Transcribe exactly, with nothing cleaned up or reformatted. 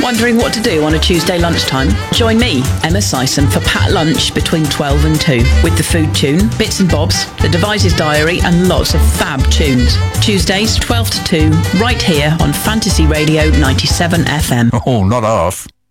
Wondering what to do on a Tuesday lunchtime? Join me, Emma Sison, for Pat Lunch between twelve and two, with the food tune, bits and bobs, the Devices Diary, and lots of fab tunes. Tuesdays, twelve to two, right here on Fantasy Radio ninety-seven F M. Oh, not half.